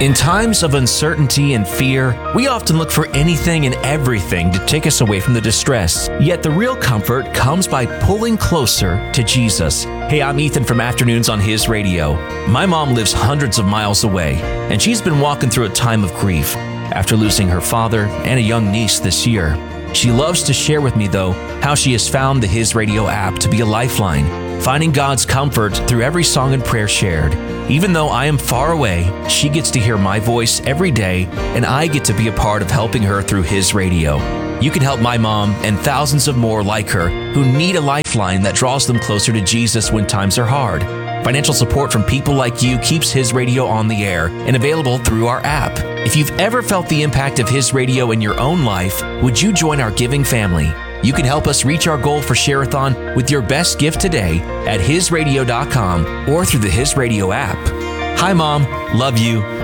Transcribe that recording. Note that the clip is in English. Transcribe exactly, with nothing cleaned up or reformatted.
In times of uncertainty and fear, we often look for anything and everything to take us away from the distress. Yet the real comfort comes by pulling closer to Jesus. Hey, I'm Ethan from Afternoons on His Radio. My mom lives hundreds of miles away, and she's been walking through a time of grief after losing her father and a young niece this year. She loves to share with me, though, how she has found the His Radio app to be a lifeline, finding God's comfort through every song and prayer shared. Even though I am far away, she gets to hear my voice every day, and I get to be a part of helping her through His Radio. You can help my mom and thousands of more like her who need a lifeline that draws them closer to Jesus when times are hard. Financial support from people like you keeps His Radio on the air and available through our app. If you've ever felt the impact of His Radio in your own life, would you join our giving family? You can help us reach our goal for Share-a-thon with your best gift today at his radio dot com or through the His Radio app. Hi, Mom. Love you.